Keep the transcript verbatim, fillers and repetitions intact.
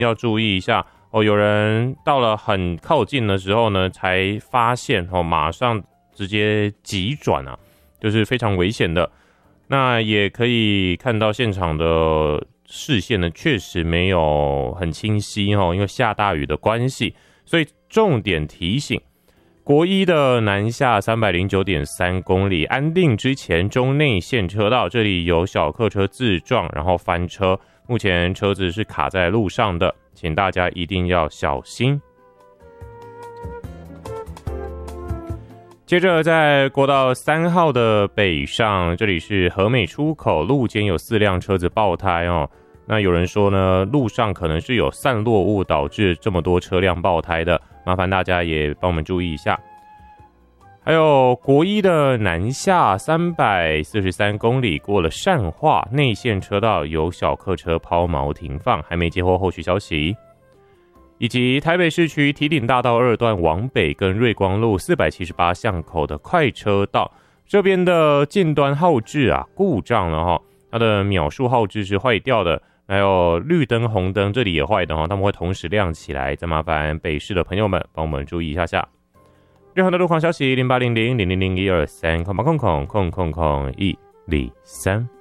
要注意一下哦。有人到了很靠近的时候呢，才发现哦，马上直接急转啊，就是非常危险的。那也可以看到现场的视线呢，确实没有很清晰哦，因为下大雨的关系，所以重点提醒。国一的南下 三百零九点三 公里，安定之前中内线车道，这里有小客车自撞，然后翻车，目前车子是卡在路上的，请大家一定要小心。接着在国道三号的北上，这里是和美出口，路肩有四辆车子爆胎哦。那有人说呢，路上可能是有散落物导致这么多车辆爆胎的，麻烦大家也帮我们注意一下。还有国一的南下三百四十三公里，过了善化内线车道有小客车抛锚停放，还没接获后续消息。以及台北市区堤顶大道二段往北跟瑞光路四百七十八巷口的快车道，这边的近端号志啊故障了哈，它的秒数号志是坏掉的，还有绿灯红灯这里也坏的哈，他们会同时亮起来，再麻烦北市的朋友们帮我们注意一下下。任何的路况消息零八零零零零零一二三空八空空空空空一零三。